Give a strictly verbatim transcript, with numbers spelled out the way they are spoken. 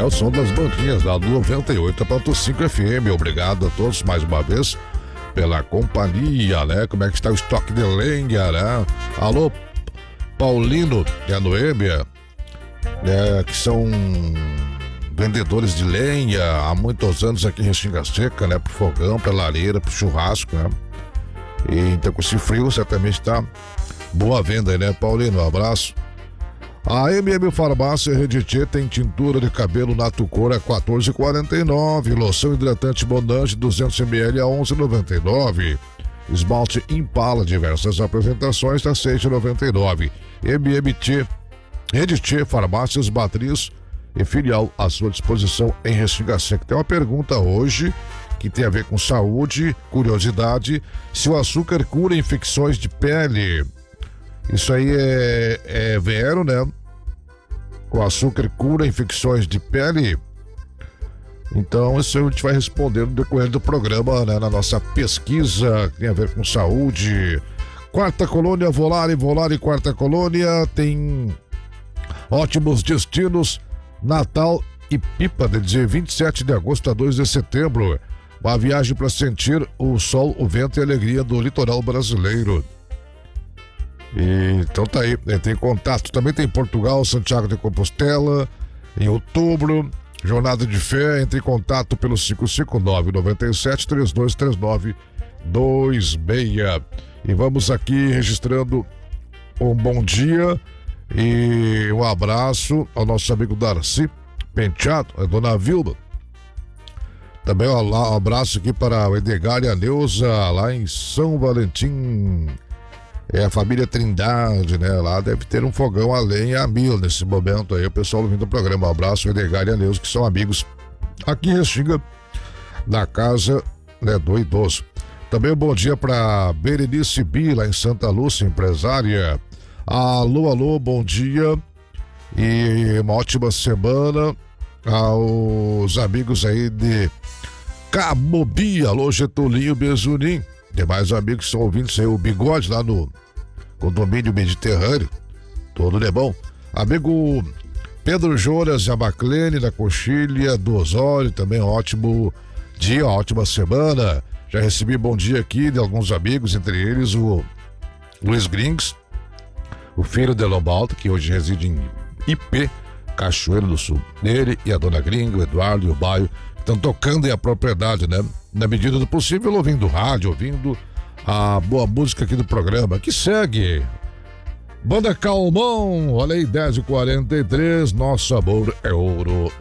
o som das bandinhas lá do noventa e oito ponto cinco F M. Obrigado a todos mais uma vez pela companhia, né? Como é que está o estoque de lenha, né? Alô, Paulino e a Noêmia, né? Que são vendedores de lenha há muitos anos aqui em Restinga Seca, né? Pro fogão, pra lareira, pro churrasco, né? E então com esse frio certamente tá boa venda aí, né, Paulino? Um abraço. A M M Farmácia Reditê tem tintura de cabelo Natucor a quatorze e quarenta e nove, loção hidratante Bonange duzentos mililitros a onze e noventa e nove, esmalte Impala diversas apresentações a seis e noventa e nove. M M T Reditê Farmácias Matriz e filial à sua disposição em Restinga Seca. Tem uma pergunta hoje que tem a ver com saúde, curiosidade, se o açúcar cura infecções de pele. Isso aí é, é vero, né? O açúcar cura infecções de pele. Então, isso a gente vai responder no decorrer do programa, né? Na nossa pesquisa que tem a ver com saúde. Quarta Colônia, Volare, Volare, Quarta Colônia tem ótimos destinos, Natal e Pipa, de dizer vinte e sete de agosto a dois de setembro. Uma viagem para sentir o sol, o vento e a alegria do litoral brasileiro. E, então tá aí, entre em contato. Também tem Portugal, Santiago de Compostela, em outubro. Jornada de fé, entre em contato pelo cinco cinco nove, nove sete, três dois três nove, dois seis. E vamos aqui registrando um bom dia e um abraço ao nosso amigo Darcy Penteado, a dona Vilma. Também um abraço aqui para o Edgar e a Neuza, lá em São Valentim. É a família Trindade, né? Lá deve ter um fogão a lenha a mil nesse momento aí. O pessoal ouvindo o programa. Um abraço, Edgar e a Neuza, que são amigos aqui em Restinga, na casa, né, do idoso. Também um bom dia para Berenice Bi, lá em Santa Lúcia, empresária. Alô, alô, bom dia e uma ótima semana aos amigos aí de Camobi. Alô, Getulinho Bezunim. Demais amigos que são ouvintes aí, o Bigode lá no condomínio Mediterrâneo. Tudo de bom. Amigo Pedro Jonas e a Maclene da Coxilha do Osório, também ótimo dia, ótima semana. Já recebi bom dia aqui de alguns amigos, entre eles o Luiz Grings, o filho de Lombaldo, que hoje reside em I P, Cachoeiro do Sul. Ele e a dona Gringa, o Eduardo e o Baio estão tocando aí a propriedade, né? Na medida do possível, ouvindo rádio, ouvindo a boa música aqui do programa, que segue. Banda Calmon, olha aí, dez e quarenta e três, nosso amor é ouro.